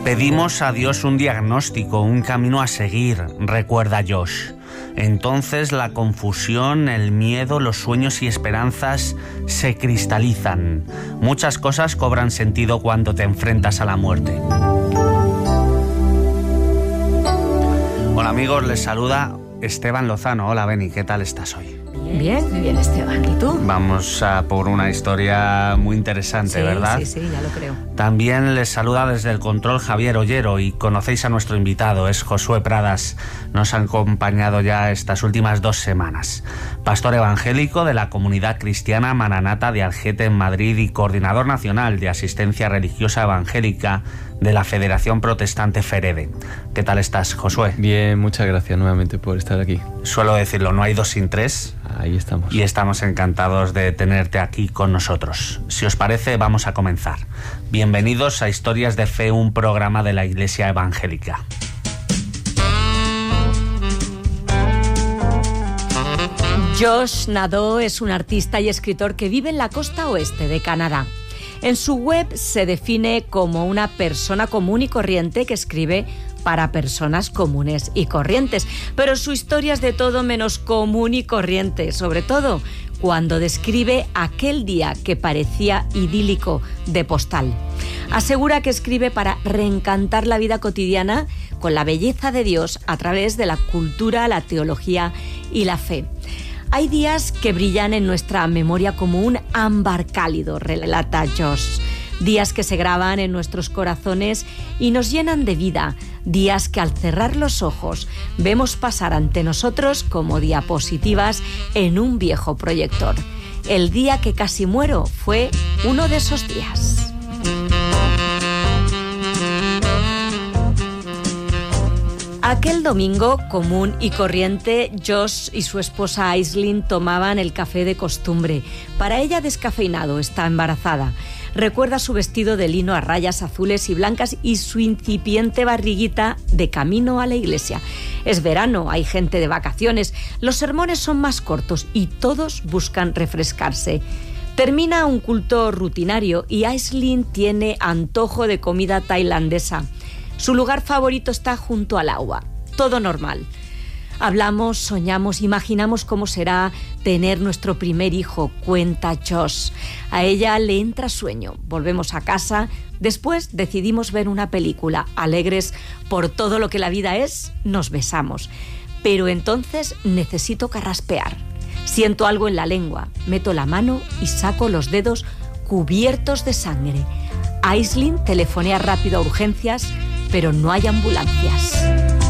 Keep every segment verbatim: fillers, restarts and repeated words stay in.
Pedimos a Dios un diagnóstico, un camino a seguir, recuerda Josh. Entonces la confusión, el miedo, los sueños y esperanzas se cristalizan. Muchas cosas cobran sentido cuando te enfrentas a la muerte. Hola amigos, les saluda Esteban Lozano. Hola Beni, ¿qué tal estás hoy? Bien, muy bien Esteban. ¿Y tú? Vamos a por una historia muy interesante, sí, ¿verdad? Sí, sí, ya lo creo. También les saluda desde el control Javier Ollero y conocéis a nuestro invitado, es Josué Pradas. Nos ha acompañado ya estas últimas dos semanas. Pastor evangélico de la Comunidad Cristiana Maranata de Algete en Madrid y coordinador nacional de asistencia religiosa evangélica de la Federación Protestante FEREDE. ¿Qué tal estás, Josué? Bien, muchas gracias nuevamente por estar aquí. Suelo decirlo, no hay dos sin tres. Ahí estamos. Y estamos encantados de tenerte aquí con nosotros. Si os parece, vamos a comenzar. Bienvenidos a Historias de Fe, un programa de la Iglesia Evangélica. Josh Nadeau es un artista y escritor que vive en la costa oeste de Canadá. En su web se define como una persona común y corriente que escribe para personas comunes y corrientes, pero su historia es de todo menos común y corriente, sobre todo cuando describe aquel día que parecía idílico de postal. Asegura que escribe para reencantar la vida cotidiana con la belleza de Dios a través de la cultura, la teología y la fe. Hay días que brillan en nuestra memoria como un ámbar cálido, relata Josh. Días que se graban en nuestros corazones y nos llenan de vida. Días que al cerrar los ojos vemos pasar ante nosotros como diapositivas en un viejo proyector. El día que casi muero fue uno de esos días. Aquel domingo común y corriente, Josh y su esposa Aislinn tomaban el café de costumbre. Para ella descafeinado, está embarazada. Recuerda su vestido de lino a rayas azules y blancas y su incipiente barriguita de camino a la iglesia. Es verano, hay gente de vacaciones, los sermones son más cortos y todos buscan refrescarse. Termina un culto rutinario y Aislinn tiene antojo de comida tailandesa. Su lugar favorito está junto al agua. Todo normal. Hablamos, soñamos, imaginamos cómo será tener nuestro primer hijo, cuenta Josh. A ella le entra sueño. Volvemos a casa. Después decidimos ver una película. Alegres por todo lo que la vida es, nos besamos. Pero entonces necesito carraspear. Siento algo en la lengua. Meto la mano y saco los dedos cubiertos de sangre. Aislinn telefonea rápido a urgencias, pero no hay ambulancias.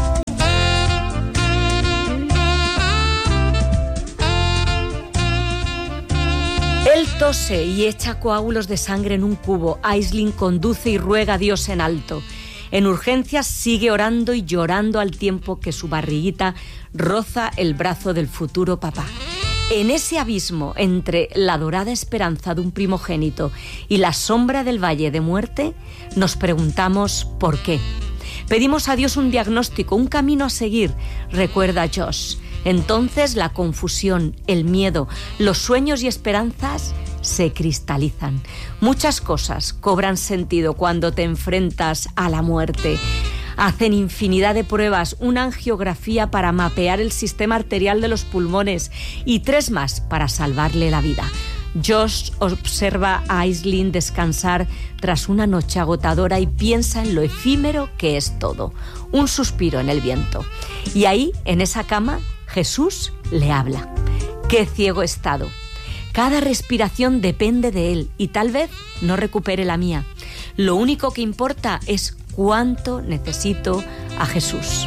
Él tose y echa coágulos de sangre en un cubo. Aislinn conduce y ruega a Dios en alto. En urgencias sigue orando y llorando al tiempo que su barriguita roza el brazo del futuro papá. En ese abismo entre la dorada esperanza de un primogénito y la sombra del valle de muerte, nos preguntamos por qué. Pedimos a Dios un diagnóstico, un camino a seguir, recuerda Josh. Entonces la confusión, el miedo, los sueños y esperanzas se cristalizan. Muchas cosas cobran sentido cuando te enfrentas a la muerte. Hacen infinidad de pruebas, una angiografía para mapear el sistema arterial de los pulmones y tres más para salvarle la vida. Josh observa a Aislinn descansar tras una noche agotadora y piensa en lo efímero que es todo. Un suspiro en el viento. Y ahí, en esa cama, Jesús le habla. ¡Qué ciego he estado! Cada respiración depende de él y tal vez no recupere la mía. Lo único que importa es cuánto necesito a Jesús.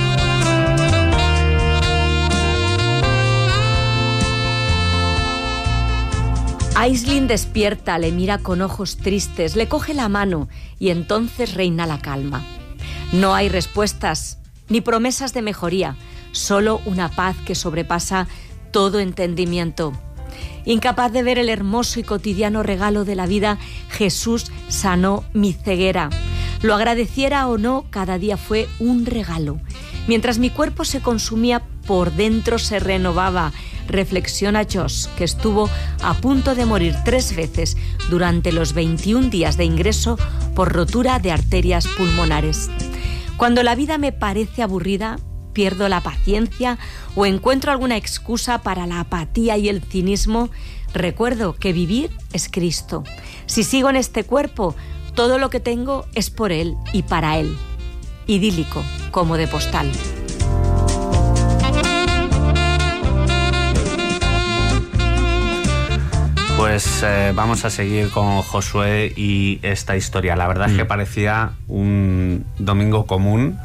Aislinn despierta, le mira con ojos tristes, le coge la mano y entonces reina la calma. No hay respuestas ni promesas de mejoría, solo una paz que sobrepasa todo entendimiento. Incapaz de ver el hermoso y cotidiano regalo de la vida, Jesús sanó mi ceguera. Lo agradeciera o no, cada día fue un regalo. Mientras mi cuerpo se consumía, por dentro se renovaba. Reflexiona Josh, que estuvo a punto de morir tres veces durante los veintiún días de ingreso por rotura de arterias pulmonares. Cuando la vida me parece aburrida, pierdo la paciencia o encuentro alguna excusa para la apatía y el cinismo, recuerdo que vivir es Cristo. Si sigo en este cuerpo, todo lo que tengo es por Él y para Él. Idílico, como de postal. Pues eh, vamos a seguir con Josué y esta historia. La verdad mm. es que parecía un domingo común,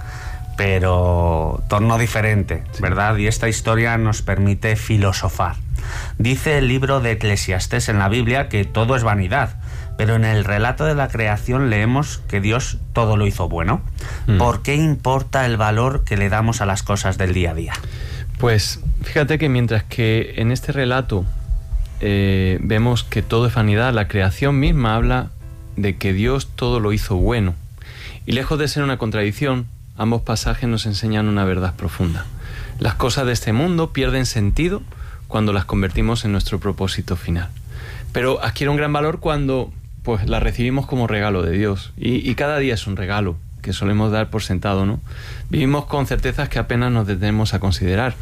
pero torno diferente, sí. ¿verdad? Y esta historia nos permite filosofar. Dice el libro de Eclesiastés en la Biblia que todo es vanidad, pero en el relato de la creación leemos que Dios todo lo hizo bueno. Mm. ¿Por qué importa el valor que le damos a las cosas del día a día? Pues fíjate que mientras que en este relato eh, vemos que todo es vanidad, la creación misma habla de que Dios todo lo hizo bueno. Y lejos de ser una contradicción, ambos pasajes nos enseñan una verdad profunda. Las cosas de este mundo pierden sentido cuando las convertimos en nuestro propósito final. Pero adquiere un gran valor cuando pues las recibimos como regalo de Dios. Y, y cada día es un regalo que solemos dar por sentado, ¿no? Vivimos con certezas que apenas nos detenemos a considerar.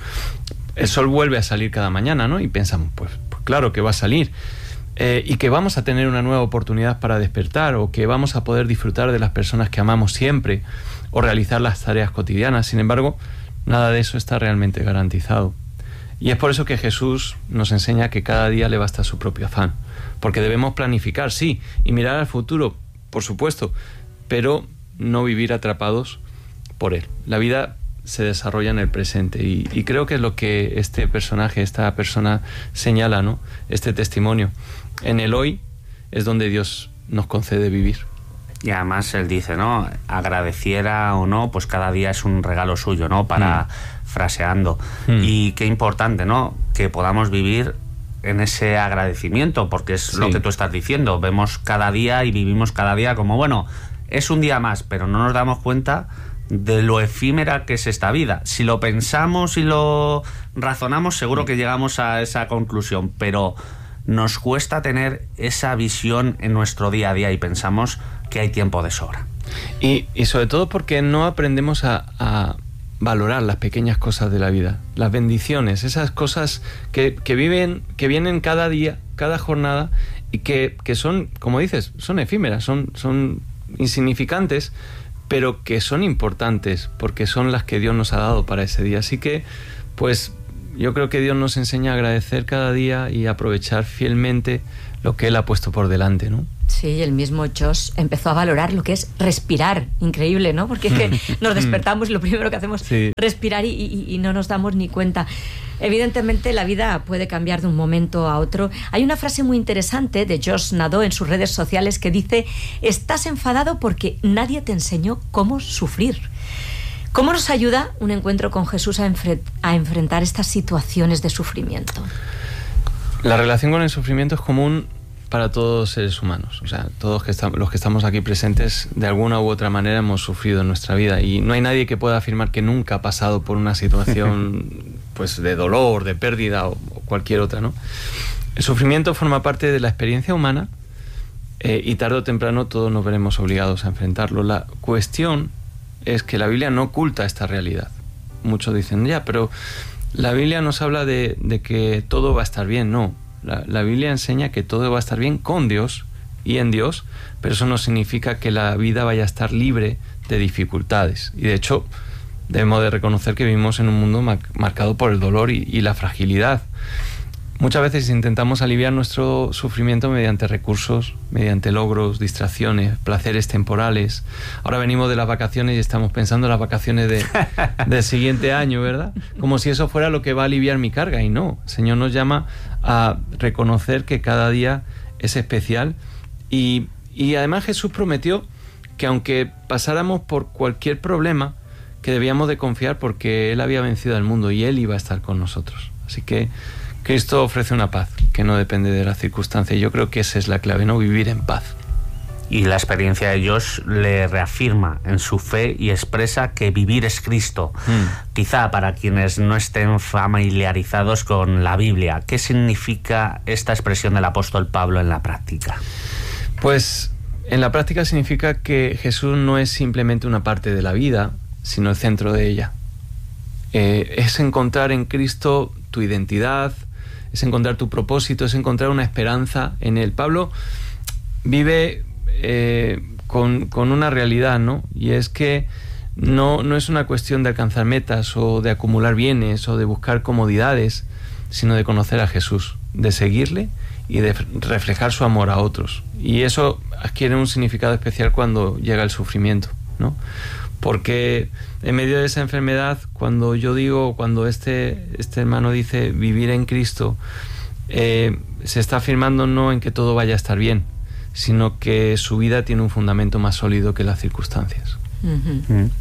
El sol vuelve a salir cada mañana, ¿no? Y pensamos, pues, pues claro que va a salir. Eh, y que vamos a tener una nueva oportunidad para despertar, o que vamos a poder disfrutar de las personas que amamos siempre, o realizar las tareas cotidianas. Sin embargo, nada de eso está realmente garantizado. Y es por eso que Jesús nos enseña que cada día le basta su propio afán. Porque debemos planificar, sí, y mirar al futuro, por supuesto, pero no vivir atrapados por él. La vida se desarrolla en el presente y, y creo que es lo que este personaje, esta persona señala, ¿no? Este testimonio. En el hoy es donde Dios nos concede vivir. Y además él dice, ¿no? Agradeciera o no, pues cada día es un regalo suyo, ¿no? Para mm. fraseando. Mm. Y qué importante, ¿no? Que podamos vivir en ese agradecimiento, porque es sí. lo que tú estás diciendo. Vemos cada día y vivimos cada día como, bueno, es un día más, pero no nos damos cuenta de lo efímera que es esta vida. Si lo pensamos y lo razonamos, seguro que llegamos a esa conclusión, pero nos cuesta tener esa visión en nuestro día a día y pensamos que hay tiempo de sobra. Y, y sobre todo porque no aprendemos a, a valorar las pequeñas cosas de la vida, las bendiciones, esas cosas que, que viven, que vienen cada día, cada jornada, y que, que son, como dices, son efímeras, son, son insignificantes, pero que son importantes porque son las que Dios nos ha dado para ese día. Así que, pues, yo creo que Dios nos enseña a agradecer cada día y aprovechar fielmente lo que Él ha puesto por delante, ¿no? Sí, el mismo Josh empezó a valorar lo que es respirar. Increíble, ¿no? Porque es que nos despertamos y lo primero que hacemos es sí. respirar y, y, y no nos damos ni cuenta. Evidentemente la vida puede cambiar de un momento a otro. Hay una frase muy interesante de Josh Nadeau en sus redes sociales que dice: estás enfadado porque nadie te enseñó cómo sufrir. ¿Cómo nos ayuda un encuentro con Jesús a, enfre- a enfrentar estas situaciones de sufrimiento? La relación con el sufrimiento es común para todos los seres humanos. O sea, todos que estamos, los que estamos aquí presentes, de alguna u otra manera hemos sufrido en nuestra vida. Y no hay nadie que pueda afirmar que nunca ha pasado por una situación pues, de dolor, de pérdida o, o cualquier otra, ¿no? El sufrimiento forma parte de la experiencia humana eh, y tarde o temprano todos nos veremos obligados a enfrentarlo. La cuestión es que la Biblia no oculta esta realidad. Muchos dicen, ya, pero la Biblia nos habla de, de que todo va a estar bien. No, la, la Biblia enseña que todo va a estar bien con Dios y en Dios, pero eso no significa que la vida vaya a estar libre de dificultades. Y de hecho, debemos de reconocer que vivimos en un mundo mar- marcado por el dolor y, y la fragilidad. Muchas veces intentamos aliviar nuestro sufrimiento mediante recursos, mediante logros, distracciones, placeres temporales. Ahora venimos de las vacaciones y estamos pensando en las vacaciones de, del siguiente año, ¿verdad? Como si eso fuera lo que va a aliviar mi carga, y no. El Señor nos llama a reconocer que cada día es especial y, y además Jesús prometió que aunque pasáramos por cualquier problema, que debíamos de confiar porque Él había vencido al mundo y Él iba a estar con nosotros. Así que Cristo ofrece una paz que no depende de las circunstancias. Y yo creo que esa es la clave, ¿no? Vivir en paz. Y la experiencia de Josh le reafirma en su fe y expresa que vivir es Cristo. Mm. Quizá para quienes no estén familiarizados con la Biblia, ¿qué significa esta expresión del apóstol Pablo en la práctica? Pues En la práctica significa que Jesús no es simplemente una parte de la vida, sino el centro de ella. Eh, es encontrar en Cristo tu identidad, es encontrar tu propósito, es encontrar una esperanza en Él. Pablo vive eh, con, con una realidad, ¿no? Y es que no, no es una cuestión de alcanzar metas o de acumular bienes o de buscar comodidades, sino de conocer a Jesús, de seguirle y de reflejar su amor a otros. Y eso adquiere un significado especial cuando llega el sufrimiento, ¿no? Porque en medio de esa enfermedad, cuando yo digo, cuando este, este hermano dice vivir en Cristo, eh, se está afirmando no en que todo vaya a estar bien, sino que su vida tiene un fundamento más sólido que las circunstancias. Uh-huh. Mm.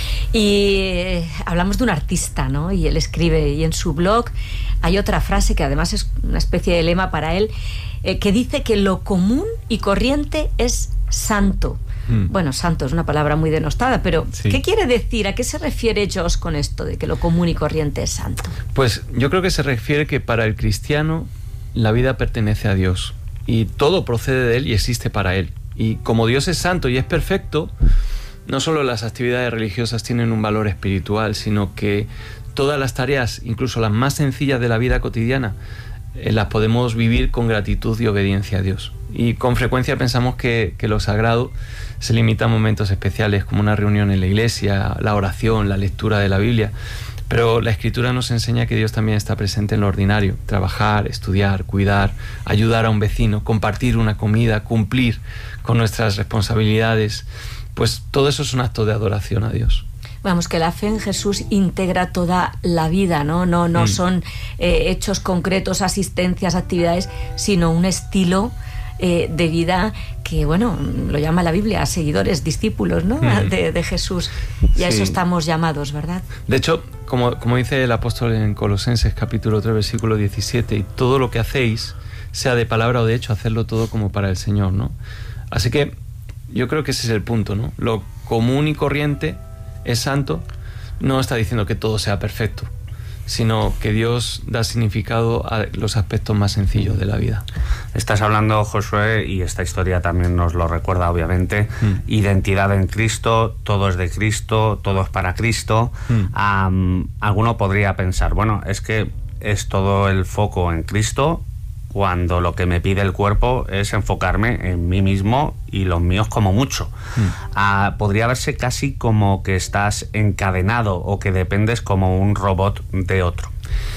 Y eh, hablamos de un artista, ¿no? Y él escribe, y en su blog hay otra frase que además es una especie de lema para él, eh, que dice que lo común y corriente es santo. Mm. Bueno, santo es una palabra muy denostada, pero sí. ¿Qué quiere decir? ¿A qué se refiere Josh con esto de que lo común y corriente es santo? Pues yo creo que se refiere que para el cristiano la vida pertenece a Dios y todo procede de Él y existe para Él. Y como Dios es santo y es perfecto, no solo las actividades religiosas tienen un valor espiritual, sino que todas las tareas, incluso las más sencillas de la vida cotidiana, eh, las podemos vivir con gratitud y obediencia a Dios. Y con frecuencia pensamos que, que lo sagrado se limita a momentos especiales como una reunión en la iglesia, la oración, la lectura de la Biblia. Pero la Escritura nos enseña que Dios también está presente en lo ordinario. Trabajar, estudiar, cuidar, ayudar a un vecino, compartir una comida, cumplir con nuestras responsabilidades. Pues todo eso es un acto de adoración a Dios. Vamos, que la fe en Jesús integra toda la vida, ¿no? No, no mm. son eh, hechos concretos, asistencias, actividades, sino un estilo eh, de vida que, bueno, lo llama la Biblia, seguidores, discípulos, ¿no? Mm. De, de Jesús. Y a sí. eso estamos llamados, ¿verdad? De hecho, como, como dice el apóstol en Colosenses capítulo tres, versículo diecisiete, y todo lo que hacéis, sea de palabra o de hecho, hacedlo todo como para el Señor, ¿no? Así que yo creo que ese es el punto, ¿no? Lo común y corriente es santo, no está diciendo que todo sea perfecto, sino que Dios da significado a los aspectos más sencillos de la vida. Estás hablando, Josué, y esta historia también nos lo recuerda, obviamente, mm. identidad en Cristo, todo es de Cristo, todo es para Cristo. Mm. Um, alguno podría pensar, bueno, es que es todo el foco en Cristo, cuando lo que me pide el cuerpo es enfocarme en mí mismo y los míos como mucho. Mm. Ah, podría verse casi como que estás encadenado o que dependes como un robot de otro.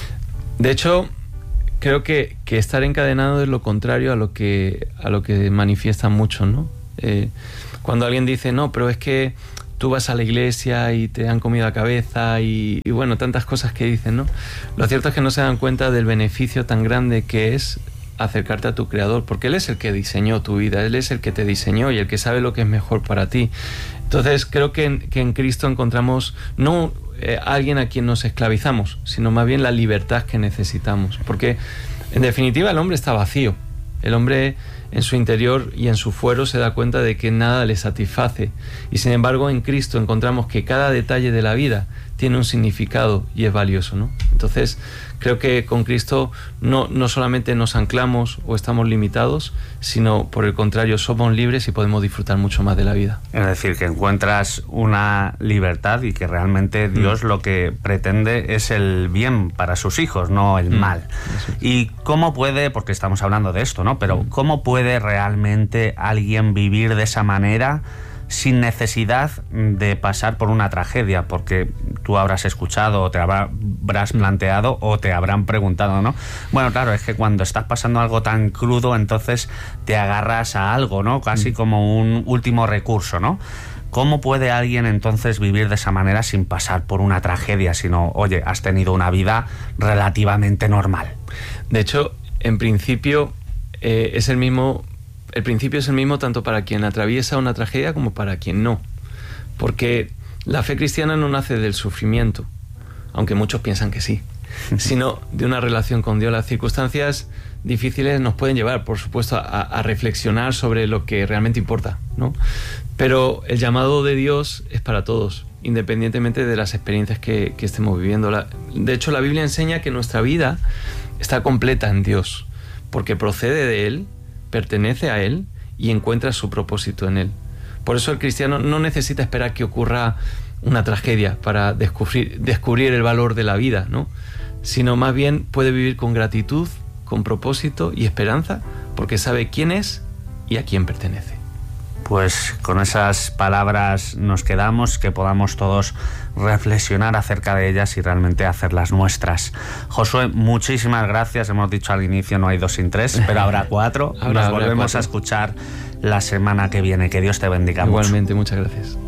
De hecho, creo que, que estar encadenado es lo contrario a lo que, a lo que manifiestan muchos, ¿no? Eh, cuando alguien dice, no, pero es que tú vas a la iglesia y te han comido la cabeza y, y bueno, tantas cosas que dicen, ¿no? Lo cierto es que no se dan cuenta del beneficio tan grande que es acercarte a tu Creador, porque Él es el que diseñó tu vida, Él es el que te diseñó y el que sabe lo que es mejor para ti. Entonces creo que en, que en Cristo encontramos no eh, alguien a quien nos esclavizamos, sino más bien la libertad que necesitamos, porque en definitiva el hombre está vacío. El hombre en su interior y en su fuero se da cuenta de que nada le satisface, y sin embargo en Cristo encontramos que cada detalle de la vida tiene un significado y es valioso, ¿no? Entonces creo que con Cristo no, no solamente nos anclamos o estamos limitados, sino por el contrario somos libres y podemos disfrutar mucho más de la vida. Es decir, que encuentras una libertad y que realmente Dios mm. lo que pretende es el bien para sus hijos, no el mm. mal. ¿Y cómo puede, porque estamos hablando de esto, ¿no? Pero cómo puede realmente alguien vivir de esa manera sin necesidad de pasar por una tragedia? Porque tú habrás escuchado o te habrás planteado o te habrán preguntado, ¿no? Bueno, claro, es que cuando estás pasando algo tan crudo, entonces te agarras a algo, ¿no? Casi como un último recurso, ¿no? ¿Cómo puede alguien entonces vivir de esa manera sin pasar por una tragedia, sino, oye, has tenido una vida relativamente normal? De hecho, en principio eh, es el mismo... El principio es el mismo tanto para quien atraviesa una tragedia como para quien no. Porque la fe cristiana no nace del sufrimiento, aunque muchos piensan que sí, sino de una relación con Dios. Las circunstancias difíciles nos pueden llevar, por supuesto, a, a reflexionar sobre lo que realmente importa, ¿no? Pero el llamado de Dios es para todos, independientemente de las experiencias que, que estemos viviendo. La, de hecho, la Biblia enseña que nuestra vida está completa en Dios, porque procede de Él, pertenece a Él y encuentra su propósito en él. Por eso el cristiano no necesita esperar que ocurra una tragedia para descubrir, descubrir el valor de la vida, ¿no? Sino más bien puede vivir con gratitud, con propósito y esperanza, porque sabe quién es y a quién pertenece. Pues con esas palabras nos quedamos, que podamos todos reflexionar acerca de ellas y realmente hacerlas nuestras. Josué, muchísimas gracias. Hemos dicho al inicio no hay dos sin tres, pero habrá cuatro. Ahora, Nos volvemos cuatro. a escuchar la semana que viene. Que Dios te bendiga. Igualmente, mucho. muchas gracias.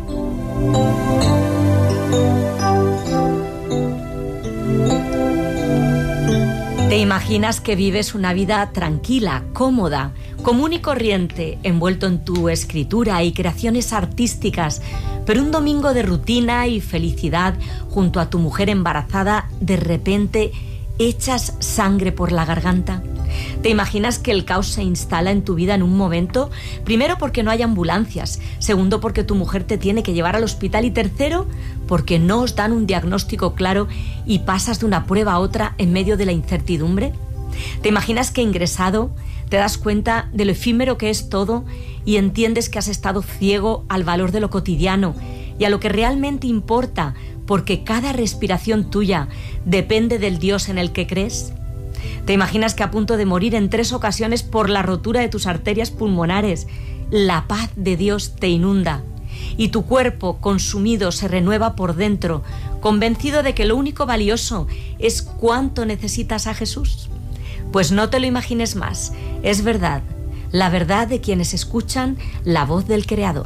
¿Te imaginas que vives una vida tranquila, cómoda, común y corriente, envuelto en tu escritura y creaciones artísticas, pero un domingo de rutina y felicidad junto a tu mujer embarazada, de repente echas sangre por la garganta? ¿Te imaginas que el caos se instala en tu vida en un momento? Primero, porque no hay ambulancias. Segundo, porque tu mujer te tiene que llevar al hospital. Y tercero, porque no os dan un diagnóstico claro y pasas de una prueba a otra en medio de la incertidumbre. ¿Te imaginas que ingresado te das cuenta de lo efímero que es todo y entiendes que has estado ciego al valor de lo cotidiano y a lo que realmente importa, porque cada respiración tuya depende del Dios en el que crees? ¿Te imaginas que a punto de morir en tres ocasiones por la rotura de tus arterias pulmonares, la paz de Dios te inunda y tu cuerpo consumido se renueva por dentro, convencido de que lo único valioso es cuánto necesitas a Jesús? Pues no te lo imagines más, es verdad, la verdad de quienes escuchan la voz del Creador.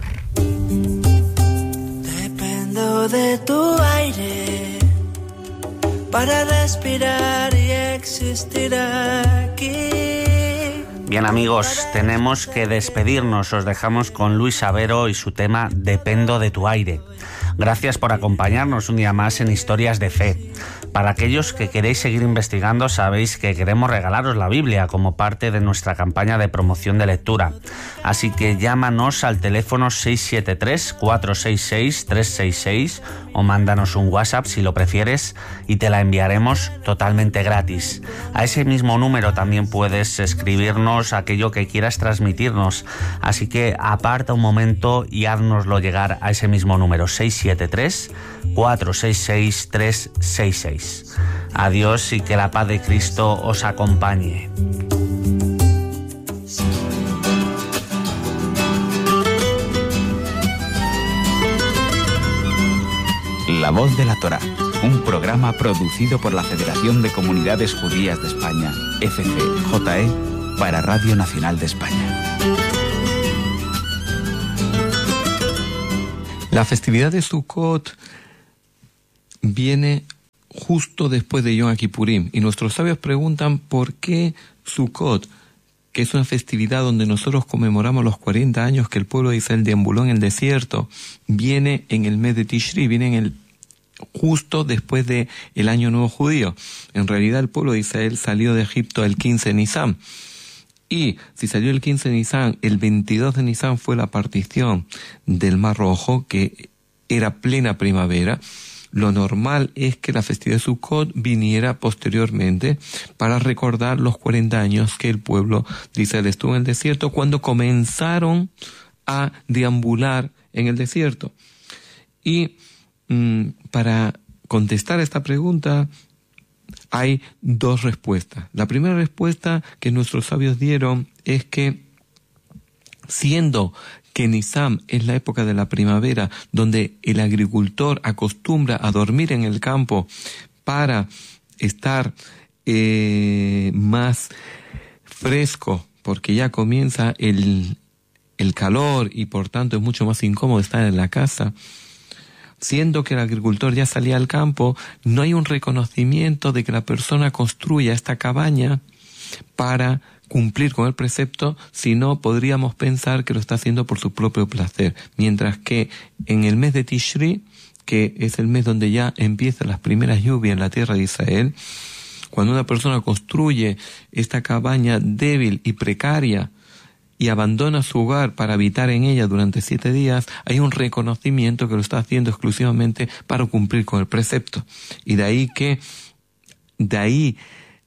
Dependo de tu aire para respirar y existir aquí. Bien, amigos, tenemos que despedirnos. Os dejamos con Luis Sabero y su tema Dependo de tu aire. Gracias por acompañarnos un día más en Historias de Fe. Para aquellos que queréis seguir investigando, sabéis que queremos regalaros la Biblia como parte de nuestra campaña de promoción de lectura. Así que llámanos al teléfono seis siete tres, cuatro seis seis, tres seis seis o mándanos un WhatsApp si lo prefieres y te la enviaremos totalmente gratis. A ese mismo número también puedes escribirnos aquello que quieras transmitirnos. Así que aparta un momento y háznoslo llegar a ese mismo número, seis siete tres, cuatro seis seis, tres seis seis. Adiós y que la paz de Cristo os acompañe. La Voz de la Torá, un programa producido por la Federación de Comunidades Judías de España, F C J E, para Radio Nacional de España. La festividad de Sukkot viene justo después de Yom Kippurim y nuestros sabios preguntan por qué Sukkot, que es una festividad donde nosotros conmemoramos los cuarenta años que el pueblo de Israel deambuló en el desierto, viene en el mes de Tishri, viene en el justo después de el Año Nuevo Judío. En realidad el pueblo de Israel salió de Egipto el quince de Nisan. Y si salió el quince de Nisan, el veintidós de Nisan fue la partición del Mar Rojo, que era plena primavera. Lo normal es que la festividad de Sukkot viniera posteriormente para recordar los cuarenta años que el pueblo de Israel estuvo en el desierto cuando comenzaron a deambular en el desierto. Y mmm, para contestar esta pregunta hay dos respuestas. La primera respuesta que nuestros sabios dieron es que, siendo que Nisan es la época de la primavera, donde el agricultor acostumbra a dormir en el campo para estar eh, más fresco, porque ya comienza el, el calor y por tanto es mucho más incómodo estar en la casa, siendo que el agricultor ya salía al campo, no hay un reconocimiento de que la persona construya esta cabaña para cumplir con el precepto, sino podríamos pensar que lo está haciendo por su propio placer. Mientras que en el mes de Tishri, que es el mes donde ya empiezan las primeras lluvias en la tierra de Israel, cuando una persona construye esta cabaña débil y precaria y abandona su hogar para habitar en ella durante siete días, hay un reconocimiento que lo está haciendo exclusivamente para cumplir con el precepto. Y de ahí que, de ahí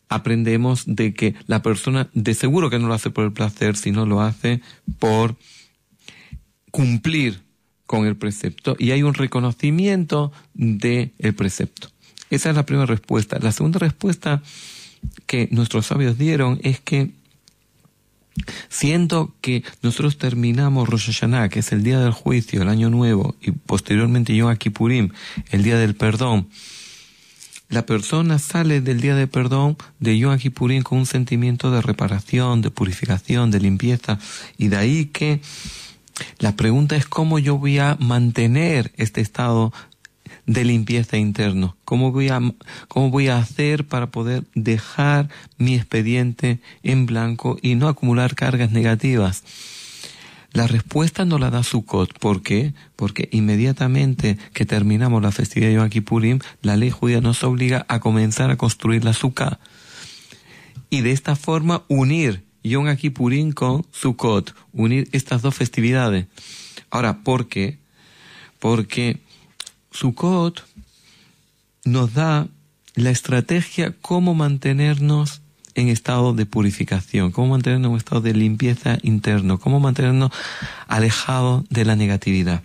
aprendemos de que la persona de seguro que no lo hace por el placer, sino lo hace por cumplir con el precepto, y hay un reconocimiento del precepto. Esa es la primera respuesta. La segunda respuesta que nuestros sabios dieron es que, siendo que nosotros terminamos Rosh Hashanah, que es el día del juicio, el año nuevo, y posteriormente Yom Kippurim, el día del perdón, la persona sale del día de perdón de Yom Kippurim con un sentimiento de reparación, de purificación, de limpieza, y de ahí que la pregunta es cómo yo voy a mantener este estado de limpieza interno, cómo voy a, cómo voy a hacer para poder dejar mi expediente en blanco y no acumular cargas negativas. La respuesta no la da Sukkot. ¿Por qué? Porque inmediatamente que terminamos la festividad de Yom Kippurim, la ley judía nos obliga a comenzar a construir la Sukkah. Y de esta forma unir Yom Kippurim con Sukkot, unir estas dos festividades. Ahora, ¿por qué? Porque Sukkot nos da la estrategia cómo mantenernos en estado de purificación, cómo mantenernos en un estado de limpieza interno, cómo mantenernos alejados de la negatividad.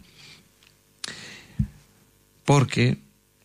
Porque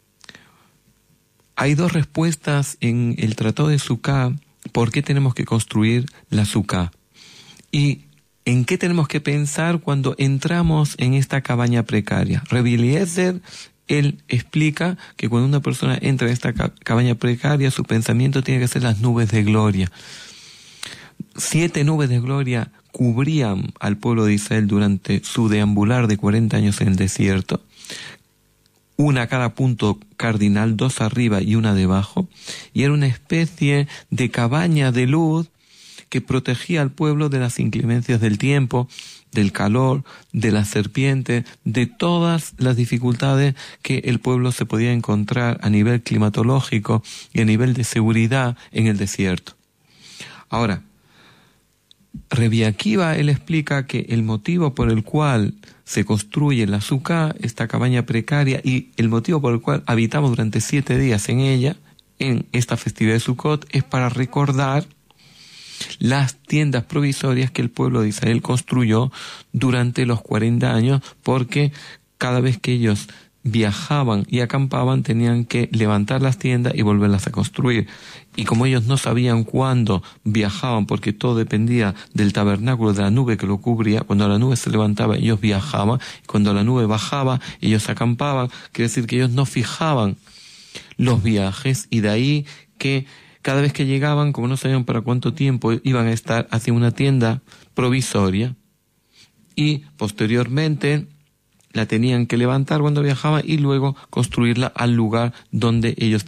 hay dos respuestas en el Tratado de Sukkah. ¿Por qué tenemos que construir la Sukkah? ¿Y en qué tenemos que pensar cuando entramos en esta cabaña precaria? Rabbi Eliezer, él explica que cuando una persona entra en esta cabaña precaria, su pensamiento tiene que ser las nubes de gloria. Siete nubes de gloria cubrían al pueblo de Israel durante su deambular de cuarenta años en el desierto. Una a cada punto cardinal, dos arriba y una debajo, y era una especie de cabaña de luz que protegía al pueblo de las inclemencias del tiempo, del calor, de las serpientes, de todas las dificultades que el pueblo se podía encontrar a nivel climatológico y a nivel de seguridad en el desierto. Ahora, Rebbi Akiva, él explica que el motivo por el cual se construye la Sukkah, esta cabaña precaria, y el motivo por el cual habitamos durante siete días en ella, en esta festividad de Sukkot, es para recordar las tiendas provisorias que el pueblo de Israel construyó durante los cuarenta años, porque cada vez que ellos viajaban y acampaban tenían que levantar las tiendas y volverlas a construir. Y como ellos no sabían cuándo viajaban, porque todo dependía del tabernáculo, de la nube que lo cubría, cuando la nube se levantaba ellos viajaban, y cuando la nube bajaba ellos acampaban. Quiere decir que ellos no fijaban los viajes, y de ahí que cada vez que llegaban, como no sabían para cuánto tiempo iban a estar, hacia una tienda provisoria, y posteriormente la tenían que levantar cuando viajaban y luego construirla al lugar donde ellos